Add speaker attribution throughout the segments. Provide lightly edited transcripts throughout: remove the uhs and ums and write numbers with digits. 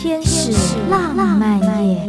Speaker 1: 天使浪漫夜，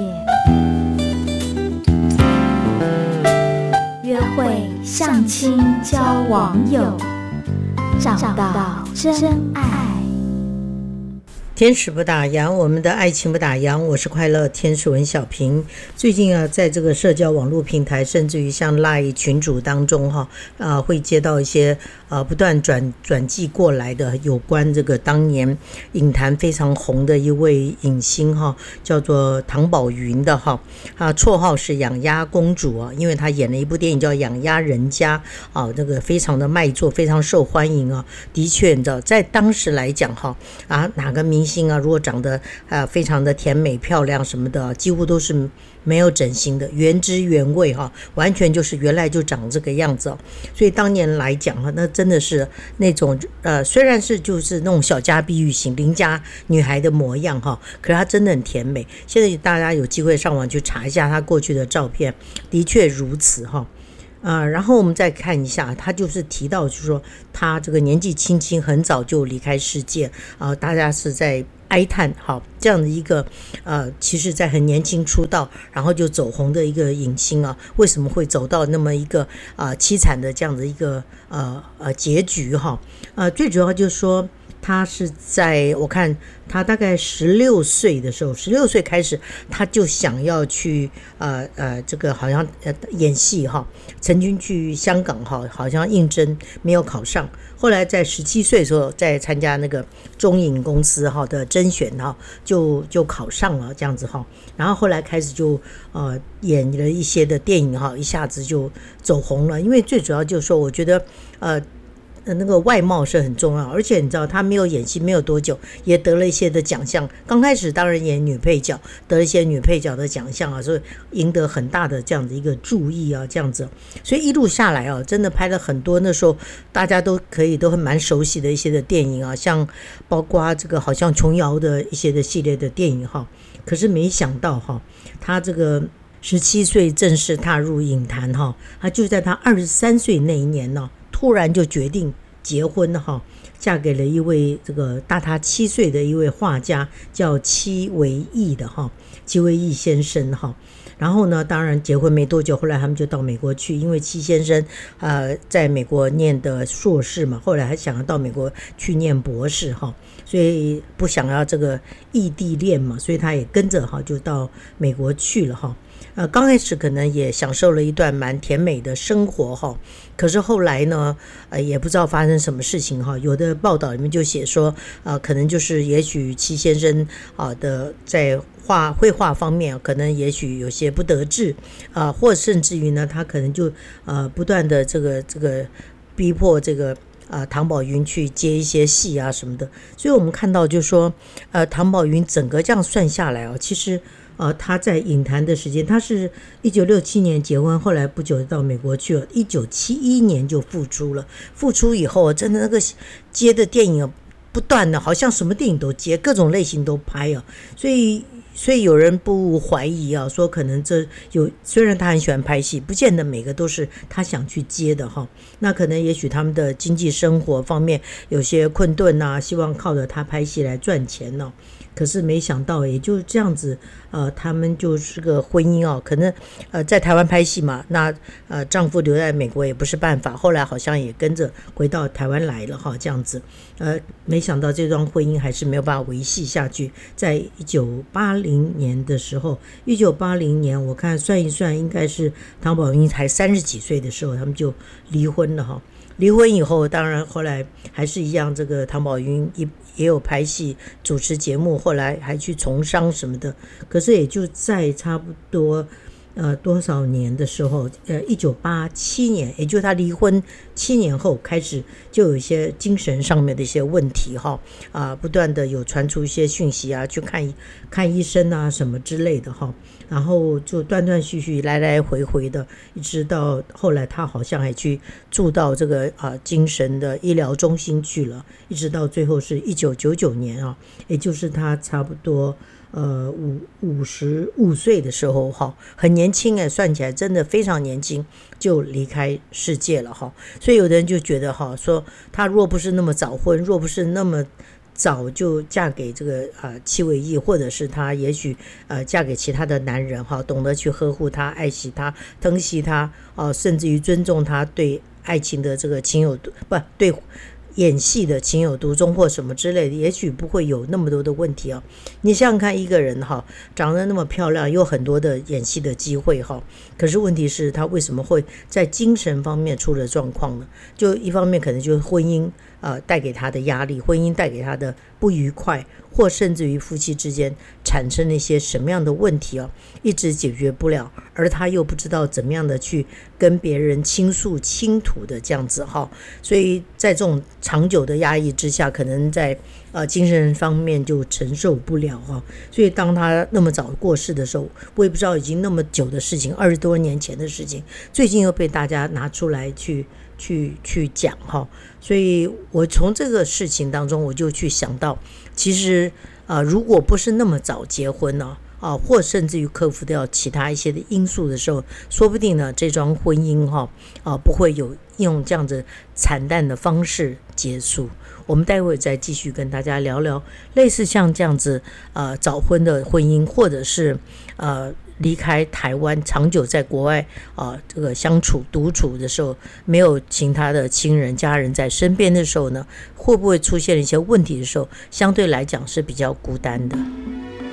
Speaker 1: 约会、相亲、交网友，找到真爱。
Speaker 2: 天使不打烊，我们的爱情不打烊。我是快乐天使文小平。最近啊，在这个社交网络平台，甚至于像 LINE 群组当中会接到一些不断转寄过来的有关这个当年影坛非常红的一位影星叫做唐宝云的绰号是养鸭公主啊，因为她演了一部电影叫《养鸭人家》这个非常的卖座，非常受欢迎啊。的确，你知道，在当时来讲哪个明星如果长得非常的甜美漂亮什么的，几乎都是没有整形的，原汁原味完全就是原来就长这个样子所以当年来讲那真的是那种虽然是就是那种小家碧玉型邻家女孩的模样可是她真的很甜美。现在大家有机会上网去查一下她过去的照片，的确如此然后我们再看一下，他就是提到就是说他这个年纪轻轻很早就离开世界大家是在哀叹这样的一个其实在很年轻出道然后就走红的一个影星为什么会走到那么一个凄惨的这样的一个结局最主要就是说他是在我看他大概16岁的时候，16岁开始他就想要去这个好像演戏曾经去香港好像应征没有考上，后来在17岁的时候在参加那个中影公司的甄选就考上了这样子然后后来开始就演了一些的电影一下子就走红了。因为最主要就是说我觉得那个外貌是很重要，而且你知道他没有演戏没有多久也得了一些的奖项，刚开始当然演女配角，得了一些女配角的奖项所以赢得很大的这样的一个注意这样子。所以一路下来真的拍了很多那时候大家都很蛮熟悉的一些的电影像包括这个好像琼瑶的一些的系列的电影可是没想到他这个17岁正式踏入影坛他就在他23岁那一年突然就决定结婚嫁给了一位这个大他7岁的一位画家，叫戚维义的戚维义先生然后呢，当然结婚没多久，后来他们就到美国去，因为戚先生在美国念的硕士嘛，后来还想要到美国去念博士所以不想要这个异地恋嘛，所以他也跟着就到美国去了刚开始可能也享受了一段蛮甜美的生活可是后来呢也不知道发生什么事情有的报道里面就写说可能就是也许戚先生的在绘画方面可能也许有些不得志或甚至于呢他可能就不断的这个逼迫这个唐宝云去接一些戏什么的。所以我们看到就是说唐宝云整个这样算下来其实他在影坛的时间，他是1967年结婚，后来不久到美国去了，1971年就复出了。复出以后真的那个接的电影不断的，好像什么电影都接，各种类型都拍所以有人不怀疑说可能虽然他很喜欢拍戏，不见得每个都是他想去接的那可能也许他们的经济生活方面有些困顿希望靠着他拍戏来赚钱可是没想到也就这样子他们就是个婚姻可能在台湾拍戏嘛，那丈夫留在美国也不是办法，后来好像也跟着回到台湾来了这样子没想到这段婚姻还是没有办法维系下去。在1980年的时候，1980年我看算一算应该是唐宝云才30几岁的时候他们就离婚了离婚以后当然后来还是一样，这个唐宝云也有拍戏主持节目，后来还去从商什么的。可是也就在差不多多少年的时候1987年，也就是他离婚7年后开始就有一些精神上面的一些问题不断的有传出一些讯息去看医生什么之类的然后就断断续续来来回回的，一直到后来他好像还去住到这个精神的医疗中心去了，一直到最后是1999年也就是他差不多55岁的时候很年轻算起来真的非常年轻就离开世界了所以有的人就觉得说他若不是那么早婚，若不是那么早就嫁给这个戚维义，或者是她也许嫁给其他的男人哈，懂得去呵护她、爱惜她、疼惜她甚至于尊重她对爱情的这个情有不对演戏的情有独钟或什么之类的，也许不会有那么多的问题哦。你想想看，一个人长得那么漂亮，有很多的演戏的机会可是问题是他为什么会在精神方面出了状况呢？就一方面可能就是婚姻带给他的压力，婚姻带给他的不愉快，或甚至于夫妻之间产生了一些什么样的问题一直解决不了，而他又不知道怎么样的去跟别人倾诉倾吐的这样子所以在这种长久的压抑之下，可能在精神方面就承受不了所以当他那么早过世的时候，我也不知道已经那么久的事情，20多年前的事情，最近又被大家拿出来去讲所以我从这个事情当中我就去想到，其实如果不是那么早结婚或甚至于克服掉其他一些的因素的时候，说不定呢这桩婚姻不会用这样子惨淡的方式结束。我们待会再继续跟大家聊聊类似像这样子早婚的婚姻，或者是离开台湾长久在国外这个相处独处的时候，没有其他的亲人家人在身边的时候呢，会不会出现一些问题的时候，相对来讲是比较孤单的。